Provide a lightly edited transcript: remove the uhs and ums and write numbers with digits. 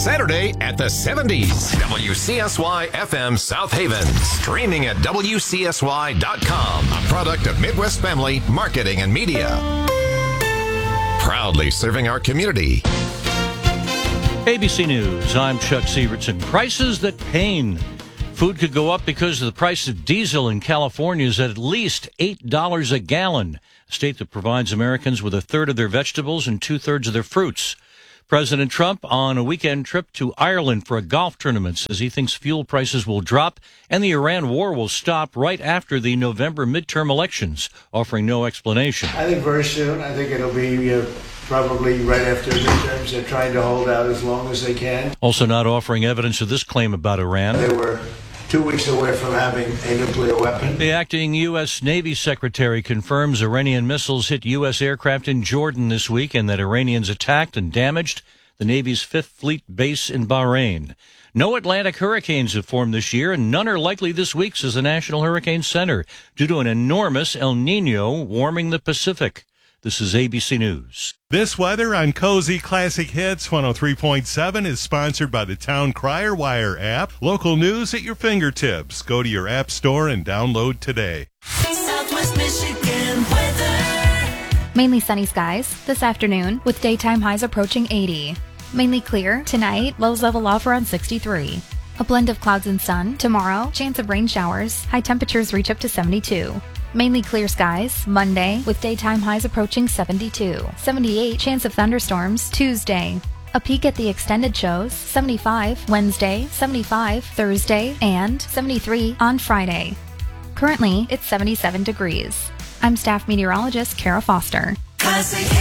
Saturday at the 70s. WCSY FM South Haven. Streaming at WCSY.com. A product of Midwest Family Marketing and Media. Proudly serving our community. ABC News, I'm Chuck Sievertson. Prices that pain. Food could go up because the price of diesel in California is at least $8 a gallon, a state that provides Americans with a third of their vegetables and two-thirds of their fruits. President Trump on a weekend trip to Ireland for a golf tournament says he thinks fuel prices will drop and the Iran war will stop right after the November midterm elections, offering no explanation. I think very soon. I think it'll be probably right after midterms. They're trying to hold out as long as they can. Also not offering evidence of this claim about Iran. They were 2 weeks away from having a nuclear weapon. The acting U.S. Navy Secretary confirms Iranian missiles hit U.S. aircraft in Jordan this week and that Iranians attacked and damaged the Navy's 5th Fleet base in Bahrain. No Atlantic hurricanes have formed this year, and none are likely this week, says the National Hurricane Center, due to an enormous El Nino warming the Pacific. This is ABC News. This weather on Cozy Classic Hits 103.7 is sponsored by the Town Crier Wire app. Local news at your fingertips. Go to your app store and download today. Southwest Michigan weather. Mainly sunny skies this afternoon with daytime highs approaching 80. Mainly clear tonight, lows level off around 63. A blend of clouds and sun. Tomorrow, chance of rain showers. High temperatures reach up to 72. Mainly clear skies Monday with daytime highs approaching 72. 78 chance of thunderstorms Tuesday. A peek at the extended shows 75 Wednesday, 75 Thursday, and 73 on Friday. Currently, it's 77 degrees. I'm staff meteorologist Kara Foster. Classic